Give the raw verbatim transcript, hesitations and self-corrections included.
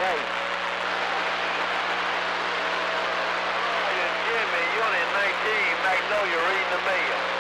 eight. Jimmy, Unit nineteen, Magnolia, reading the mail.